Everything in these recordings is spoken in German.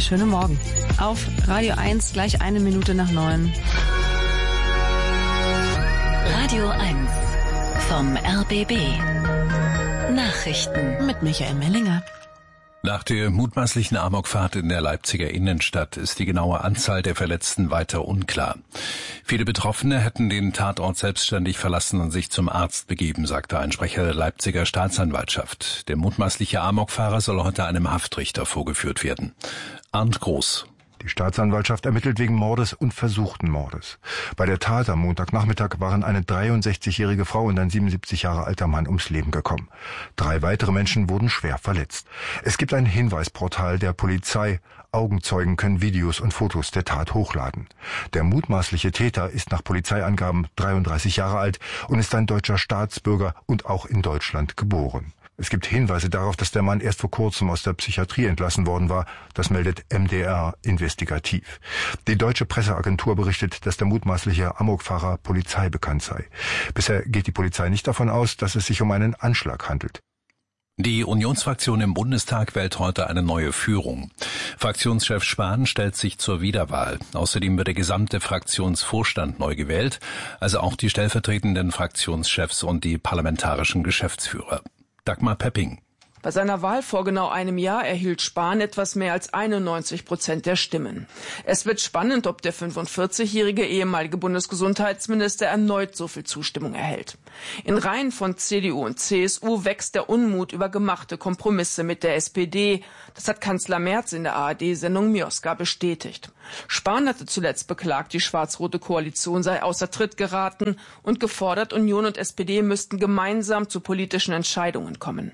schönen Morgen. Auf Radio 1 gleich 1 Minute nach 9. Radio 1 vom RBB. Nachrichten Mit Michael Mellinger. Nach der mutmaßlichen Amokfahrt in der Leipziger Innenstadt ist die genaue Anzahl der Verletzten weiter unklar. Viele Betroffene hätten den Tatort selbstständig verlassen und sich zum Arzt begeben, sagte ein Sprecher der Leipziger Staatsanwaltschaft. Der mutmaßliche Amokfahrer soll heute einem Haftrichter vorgeführt werden. Arndt Groß. Die Staatsanwaltschaft ermittelt wegen Mordes und versuchten Mordes. Bei der Tat am Montagnachmittag waren eine 63-jährige Frau und ein 77 Jahre alter Mann ums Leben gekommen. 3 weitere Menschen wurden schwer verletzt. Es gibt ein Hinweisportal der Polizei. Augenzeugen können Videos und Fotos der Tat hochladen. Der mutmaßliche Täter ist nach Polizeiangaben 33 Jahre alt und ist ein deutscher Staatsbürger und auch in Deutschland geboren. Es gibt Hinweise darauf, dass der Mann erst vor kurzem aus der Psychiatrie entlassen worden war. Das meldet MDR investigativ. Die deutsche Presseagentur berichtet, dass der mutmaßliche Amokfahrer polizeibekannt sei. Bisher geht die Polizei nicht davon aus, dass es sich um einen Anschlag handelt. Die Unionsfraktion im Bundestag wählt heute eine neue Führung. Fraktionschef Spahn stellt sich zur Wiederwahl. Außerdem wird der gesamte Fraktionsvorstand neu gewählt, also auch die stellvertretenden Fraktionschefs und die parlamentarischen Geschäftsführer. Dagmar Pepping. Bei seiner Wahl vor genau einem Jahr erhielt Spahn etwas mehr als 91% der Stimmen. Es wird spannend, ob der 45-jährige ehemalige Bundesgesundheitsminister erneut so viel Zustimmung erhält. In Reihen von CDU und CSU wächst der Unmut über gemachte Kompromisse mit der SPD. Das hat Kanzler Merz in der ARD-Sendung Mioska bestätigt. Spahn hatte zuletzt beklagt, die schwarz-rote Koalition sei außer Tritt geraten und gefordert, Union und SPD müssten gemeinsam zu politischen Entscheidungen kommen.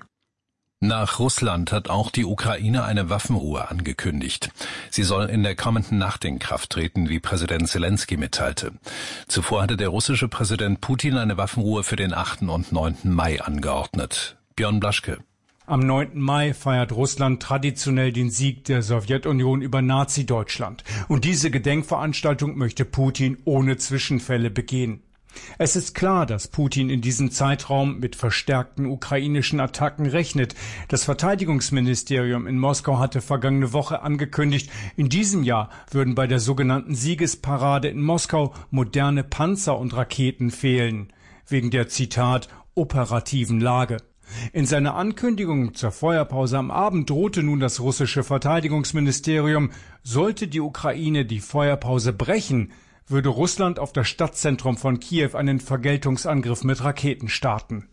Nach Russland hat auch die Ukraine eine Waffenruhe angekündigt. Sie soll in der kommenden Nacht in Kraft treten, wie Präsident Zelensky mitteilte. Zuvor hatte der russische Präsident Putin eine Waffenruhe für den 8. und 9. Mai angeordnet. Björn Blaschke. Am 9. Mai feiert Russland traditionell den Sieg der Sowjetunion über Nazi-Deutschland. Und diese Gedenkveranstaltung möchte Putin ohne Zwischenfälle begehen. Es ist klar, dass Putin in diesem Zeitraum mit verstärkten ukrainischen Attacken rechnet. Das Verteidigungsministerium in Moskau hatte vergangene Woche angekündigt, in diesem Jahr würden bei der sogenannten Siegesparade in Moskau moderne Panzer und Raketen fehlen, wegen der, Zitat, operativen Lage. In seiner Ankündigung zur Feuerpause am Abend drohte nun das russische Verteidigungsministerium, sollte die Ukraine die Feuerpause brechen, würde Russland auf das Stadtzentrum von Kiew einen Vergeltungsangriff mit Raketen starten.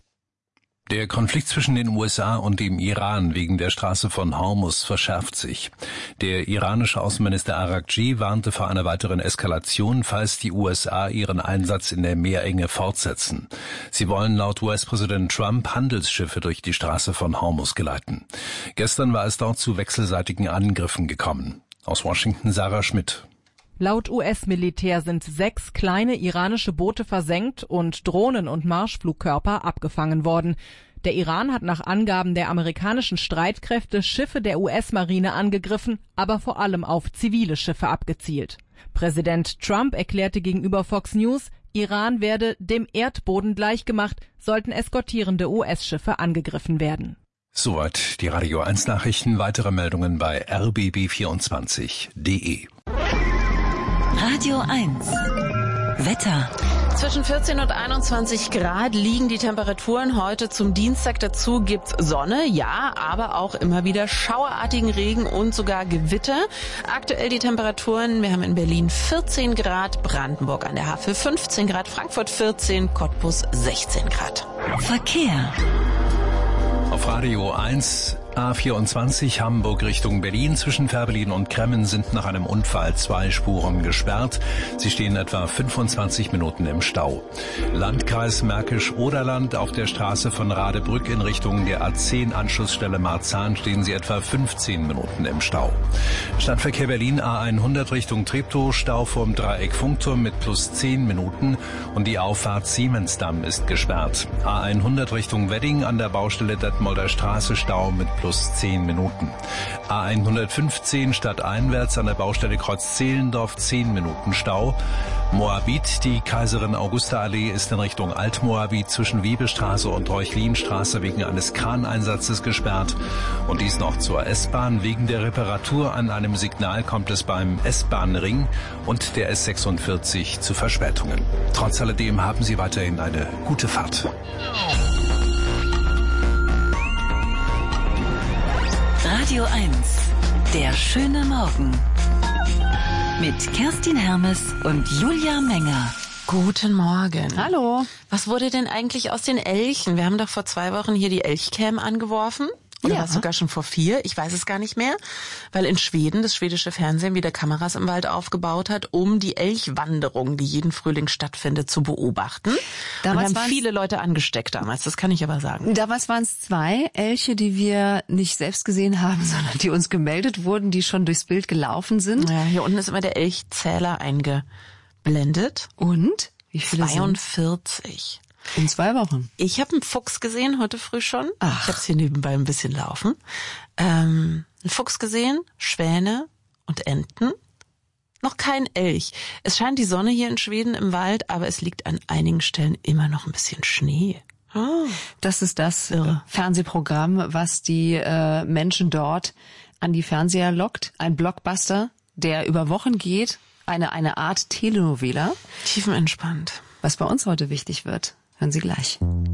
Der Konflikt zwischen den USA und dem Iran wegen der Straße von Hormuz verschärft sich. Der iranische Außenminister Araghchi warnte vor einer weiteren Eskalation, falls die USA ihren Einsatz in der Meerenge fortsetzen. Sie wollen laut US-Präsident Trump Handelsschiffe durch die Straße von Hormuz geleiten. Gestern war es dort zu wechselseitigen Angriffen gekommen. Aus Washington Sarah Schmidt. Laut US-Militär sind 6 kleine iranische Boote versenkt und Drohnen und Marschflugkörper abgefangen worden. Der Iran hat nach Angaben der amerikanischen Streitkräfte Schiffe der US-Marine angegriffen, aber vor allem auf zivile Schiffe abgezielt. Präsident Trump erklärte gegenüber Fox News, Iran werde dem Erdboden gleichgemacht, sollten eskortierende US-Schiffe angegriffen werden. Soweit die Radio 1 Nachrichten. Weitere Meldungen bei rbb24.de. Radio 1 Wetter. Zwischen 14 und 21 Grad liegen die Temperaturen heute zum Dienstag. Dazu gibt's Sonne, ja, aber auch immer wieder schauerartigen Regen und sogar Gewitter. Aktuell die Temperaturen, wir haben in Berlin 14 Grad, Brandenburg an der Havel 15 Grad, Frankfurt 14, Cottbus 16 Grad. Verkehr. Auf Radio 1 A24 Hamburg Richtung Berlin zwischen Fährberlin und Kremmen sind nach einem Unfall 2 Spuren gesperrt. Sie stehen etwa 25 Minuten im Stau. Landkreis Märkisch-Oderland auf der Straße von Radebrück in Richtung der A10 Anschlussstelle Marzahn stehen sie etwa 15 Minuten im Stau. Stadtverkehr Berlin A100 Richtung Treptow, Stau vorm Dreieck Funkturm mit plus 10 Minuten und die Auffahrt Siemensdamm ist gesperrt. A100 Richtung Wedding an der Baustelle Detmolder Straße Stau mit plus 10 Minuten. A115 stadteinwärts an der Baustelle Kreuz Zehlendorf 10 Minuten Stau. Moabit, die Kaiserin Augusta Allee ist in Richtung Altmoabit zwischen Wiebestraße und Reuchlinstraße wegen eines Kraneinsatzes gesperrt. Und dies noch zur S-Bahn. Wegen der Reparatur an einem Signal kommt es beim S-Bahn-Ring und der S46 zu Verspätungen. Trotz alledem haben Sie weiterhin eine gute Fahrt. Radio 1, der schöne Morgen. Mit Kerstin Hermes und Julia Menger. Guten Morgen. Hallo. Was wurde denn eigentlich aus den Elchen? Wir haben doch vor 2 Wochen hier die Elchcam angeworfen. Oder war es sogar schon vor 4? Ich weiß es gar nicht mehr. Weil in Schweden das schwedische Fernsehen wieder Kameras im Wald aufgebaut hat, um die Elchwanderung, die jeden Frühling stattfindet, zu beobachten. Damals und haben viele Leute angesteckt damals, das kann ich aber sagen. Damals waren es 2 Elche, die wir nicht selbst gesehen haben, sondern die uns gemeldet wurden, die schon durchs Bild gelaufen sind. Ja, hier unten ist immer der Elchzähler eingeblendet. Und? Wie viele 42. In 2 Wochen. Ich habe einen Fuchs gesehen, heute früh schon. Ach. Ich habe es hier nebenbei ein bisschen laufen. Einen Fuchs gesehen, Schwäne und Enten. Noch kein Elch. Es scheint die Sonne hier in Schweden im Wald, aber es liegt an einigen Stellen immer noch ein bisschen Schnee. Oh. Das ist das Fernsehprogramm, was die Menschen dort an die Fernseher lockt. Ein Blockbuster, der über Wochen geht. Eine Art Telenovela. Tiefenentspannt. Was bei uns heute wichtig wird, hören Sie gleich.